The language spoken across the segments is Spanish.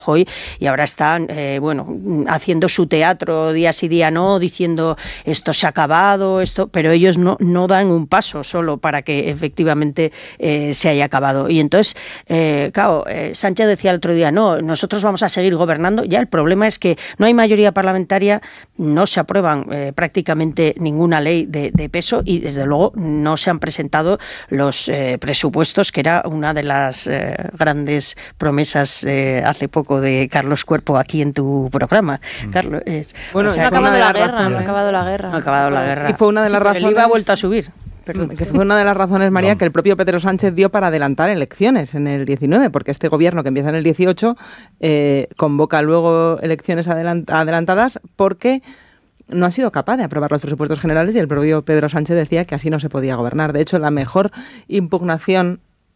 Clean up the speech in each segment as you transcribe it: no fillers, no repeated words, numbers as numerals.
Rajoy, y ahora están haciendo su teatro día sí día no, diciendo esto se ha acabado, pero ellos no dan un paso solo para que efectivamente se haya acabado. Y entonces, Sánchez decía el otro día, no, nosotros vamos a seguir gobernando. Ya el problema es que no hay mayoría parlamentaria, no se aprueban prácticamente ninguna ley de peso, y desde luego no se han presentado los presupuestos, que era una de las grandes promesas hace poco de Carlos Cuerpo aquí en tu programa. Carlos, no ha acabado la guerra. Y fue una de las razones. El IVA ha vuelto a subir. Que fue una de las razones, María, que el propio Pedro Sánchez dio para adelantar elecciones en el 19, porque este gobierno que empieza en el 18 convoca luego elecciones adelantadas porque no ha sido capaz de aprobar los presupuestos generales, y el propio Pedro Sánchez decía que así no se podía gobernar. De hecho, la mejor impugnación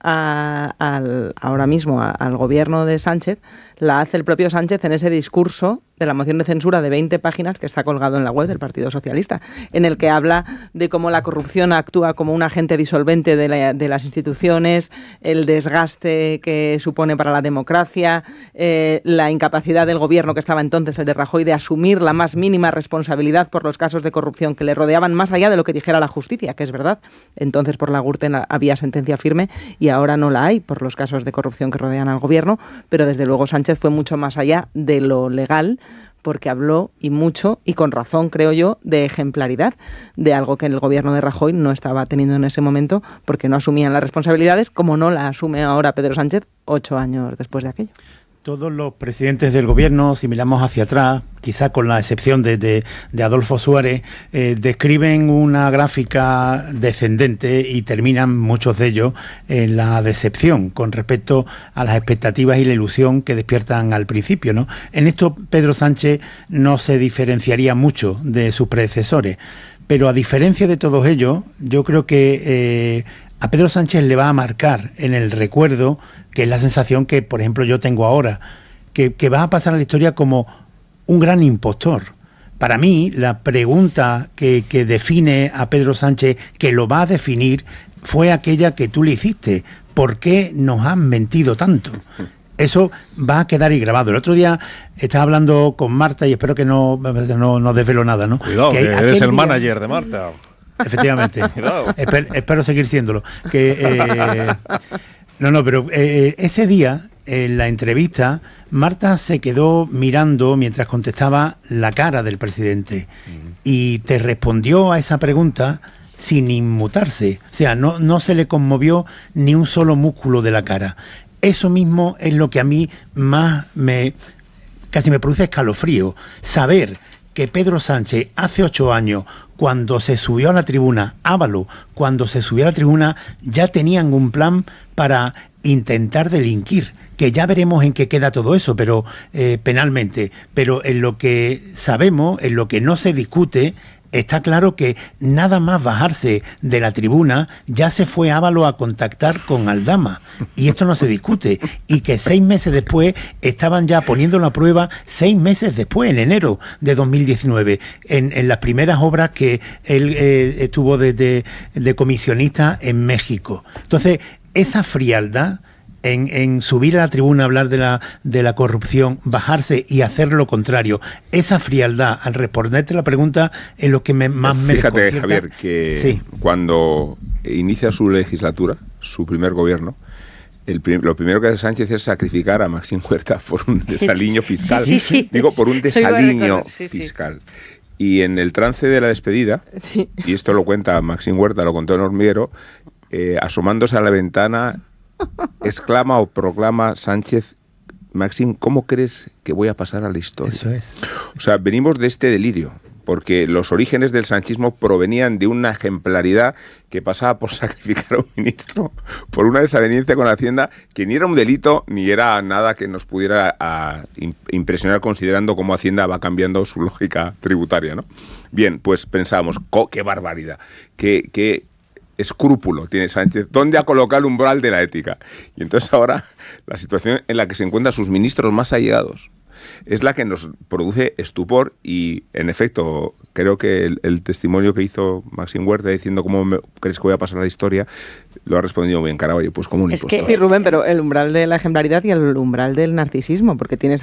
ahora mismo al gobierno de Sánchez la hace el propio Sánchez en ese discurso de la moción de censura de 20 páginas que está colgado en la web del Partido Socialista, en el que habla de cómo la corrupción actúa como un agente disolvente de las instituciones, el desgaste que supone para la democracia, la incapacidad del gobierno que estaba entonces, el de Rajoy, de asumir la más mínima responsabilidad por los casos de corrupción que le rodeaban, más allá de lo que dijera la justicia, que es verdad. Entonces por la Gürtel había sentencia firme y ahora no la hay por los casos de corrupción que rodean al gobierno, pero desde luego Sánchez fue mucho más allá de lo legal, porque habló, y mucho, y con razón, creo yo, de ejemplaridad, de algo que el gobierno de Rajoy no estaba teniendo en ese momento, porque no asumían las responsabilidades, como no la asume ahora Pedro Sánchez 8 años después de aquello. Todos los presidentes del gobierno, si miramos hacia atrás, quizá con la excepción de Adolfo Suárez, describen una gráfica descendente y terminan muchos de ellos en la decepción con respecto a las expectativas y la ilusión que despiertan al principio, ¿no? En esto Pedro Sánchez no se diferenciaría mucho de sus predecesores, pero a diferencia de todos ellos, yo creo que a Pedro Sánchez le va a marcar en el recuerdo, que es la sensación que, por ejemplo, yo tengo ahora, que va a pasar a la historia como un gran impostor. Para mí, la pregunta que define a Pedro Sánchez, que lo va a definir, fue aquella que tú le hiciste. ¿Por qué nos han mentido tanto? Eso va a quedar ahí grabado. El otro día estaba hablando con Marta, y espero que no desvelo nada, ¿no? Cuidado, que eres el manager de Marta. Efectivamente. Espero seguir siéndolo. Pero ese día, en la entrevista, Marta se quedó mirando mientras contestaba la cara del presidente y te respondió a esa pregunta sin inmutarse. O sea, no se le conmovió ni un solo músculo de la cara. Eso mismo es lo que a mí más casi me produce escalofrío. Saber que Pedro Sánchez hace 8 años, cuando se subió a la tribuna, Ábalos, cuando se subió a la tribuna, ya tenían un plan para intentar delinquir, que ya veremos en qué queda todo eso, pero penalmente. Pero en lo que sabemos, en lo que no se discute, está claro que nada más bajarse de la tribuna ya se fue Ábalos a contactar con Aldama, y esto no se discute, y que 6 meses después estaban ya poniéndolo a prueba, 6 meses después, en enero de 2019, en las primeras obras que él estuvo de comisionista en México. Entonces, esa frialdad en subir a la tribuna a hablar de la corrupción, bajarse y hacer lo contrario, esa frialdad al responderte la pregunta es lo que más me desconcierta. Fíjate, Javier, que cuando inicia su legislatura, su primer gobierno, lo primero que hace Sánchez es sacrificar a Maxim Huerta por un desaliño fiscal. Digo, por un desaliño fiscal. Y en el trance de la despedida, y esto lo cuenta Maxim Huerta, lo contó en Hormiguero, asomándose a la ventana, exclama o proclama Sánchez: Maxim, ¿cómo crees que voy a pasar a la historia? Eso es. O sea, venimos de este delirio, porque los orígenes del sanchismo provenían de una ejemplaridad que pasaba por sacrificar a un ministro por una desaveniencia con Hacienda que ni era un delito ni era nada que nos pudiera impresionar, considerando cómo Hacienda va cambiando su lógica tributaria, ¿no? Bien, pues pensábamos, qué barbaridad, qué escrúpulo tiene Sánchez, ¿dónde ha colocado el umbral de la ética? Y entonces ahora la situación en la que se encuentran sus ministros más allegados es la que nos produce estupor, y en efecto creo que el testimonio que hizo Maxim Huerta diciendo ¿cómo crees que voy a pasar a la historia? Lo ha respondido muy bien Caraballo, pues como un impostor. Sí, Rubén, pero el umbral de la ejemplaridad y el umbral del narcisismo, porque tienes